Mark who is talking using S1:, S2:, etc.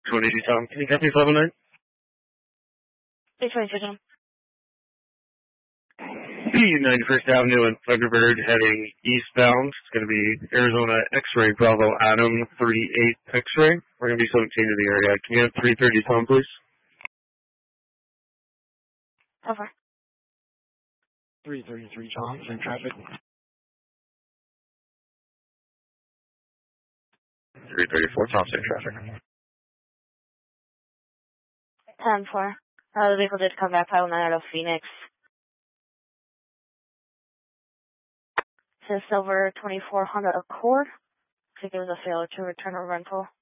S1: 22 Tom. Can you copy 509?
S2: 322 Tom.
S1: P91st Avenue and Thunderbird heading eastbound. It's going to be Arizona X-Ray Bravo Adam 38 X-Ray. We're going to be 17 to the area. Can you have 330 Tom, please?
S2: Over.
S3: 333 Tom, in traffic.
S1: 334 Tom, in traffic.
S2: 10-4. The vehicle did come back out out of Phoenix. It's a silver 24 Honda Accord. I think it was a failure to return a rental.